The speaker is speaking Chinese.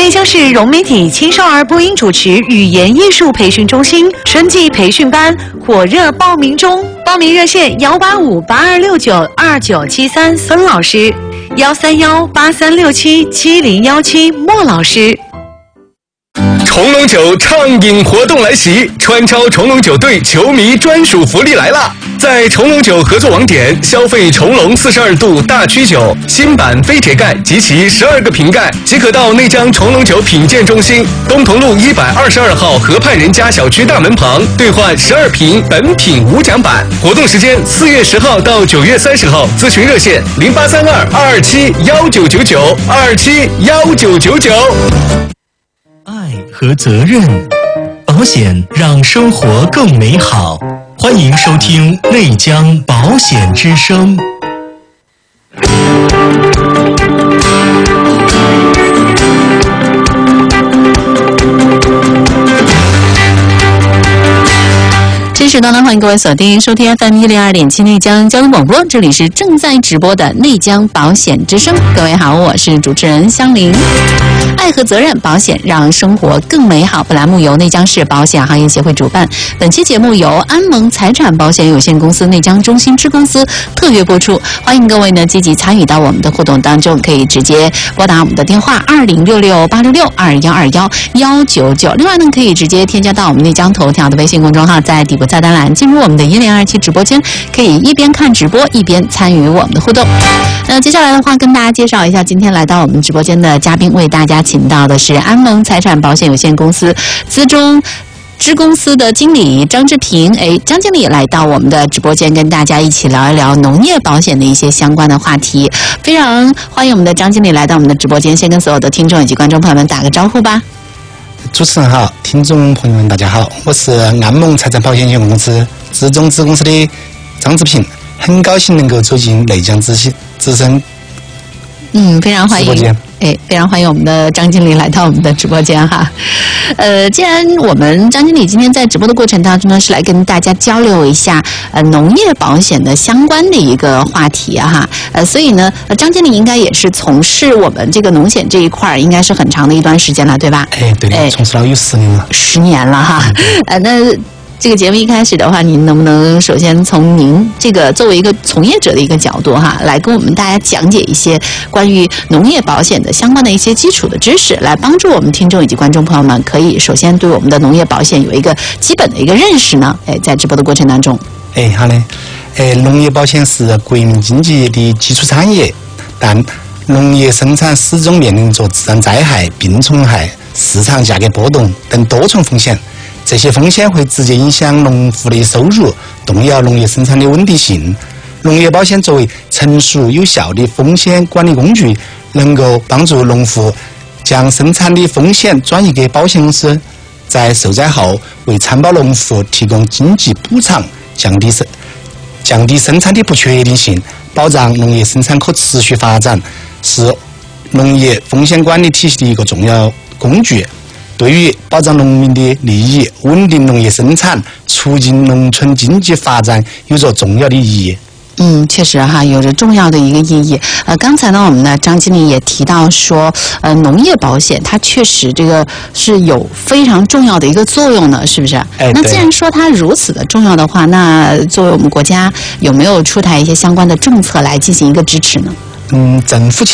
内江市融媒体青少儿播音主持语言艺术培训中心春季培训班火热报名中，报名热线18582692973孙老师，13183677017莫老师。 重龙酒畅饮活动来袭，川超重龙酒队球迷专属福利来了！在重龙酒合作网点消费重龙42度大曲酒新版非铁盖及其12个瓶盖，即可到内江重龙酒品鉴中心东同路122号河畔人家小区大门旁兑换12瓶本品无奖版。活动时间4月10号到9月30号，咨询热线0832271999，2271999。 爱和责任，保险让生活更美好。欢迎收听内江保险之声。 这时段呢，欢迎各位锁定收听 FM 102.7内江交通广播，这里是正在直播的内江保险之声。各位好，我是主持人香菱。爱和责任，保险让生活更美好。本栏目由内江市保险行业协会主办，本期节目由安盟财产保险有限公司内江中心支公司特约播出。欢迎各位呢积极参与到我们的互动当中，可以直接拨打我们的电话20668662119199。另外呢，可以直接添加到我们内江头条的微信公众号，在底部菜单栏进入我们的1027直播间，可以一边看直播一边参与我们的互动。那接下来的话，跟大家介绍一下今天来到我们直播间的嘉宾，为大家请到的是安盟财产保险有限公司资中支公司的经理张志平。张经理来到我们的直播间，跟大家一起聊一聊农业保险的一些相关的话题。非常欢迎我们的张经理来到我们的直播间，先跟所有的听众以及观众朋友们打个招呼吧。 主持人好，听众朋友们大家好，我是安盟财产保险有限公司资中支公司的张志平，很高兴能够走进内江之声。 非常欢迎。非常欢迎我们的张经理来到我们的直播间哈。既然我们张经理今天在直播的过程当中呢，是来跟大家交流一下农业保险的相关的一个话题哈。所以呢，张经理应该也是从事我们这个农险这一块应该是很长的一段时间了，对吧？ 对的，从事了有10年了。 10年了哈。那这个节目一开始的话，您能不能首先从您这个作为一个从业者的一个角度哈，来跟我们大家讲解一些关于农业保险的相关的一些基础的知识，来帮助我们听众以及观众朋友们可以首先对我们的农业保险有一个基本的一个认识呢？在直播的过程当中。 好嘞。农业保险是国民经济的基础产业，但农业生产始终面临着自然灾害、病虫害、市场价格波动等多重风险。这些风险会直接影响农户的收入，动摇农业生产的稳定性。农业保险作为成熟有效的风险管理工具，能够帮助农户将生产的风险转移给保险公司，在受灾后为参保农户提供经济补偿，降低生产的不确定性，保障农业生产可持续发展，是农业风险管理体系的一个重要工具。对于保障农民的利益、稳定农业生产、促进农村经济发展有着重要的意义。 确实哈，有着重要的一个意义。刚才呢，我们的张经理也提到说，农业保险它确实这个是有非常重要的一个作用的，是不是？那既然说它如此的重要的话，那作为我们国家有没有出台一些相关的政策来进行一个支持呢？ 政府